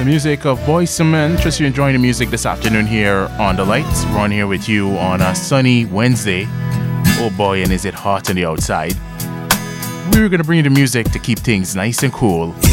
music of Boyz II Men. Trust you're enjoying the music this afternoon here on The Lights. We're on here with you on a sunny Wednesday. Oh boy, and is it hot on the outside. We're going to bring you the music to keep things nice and cool.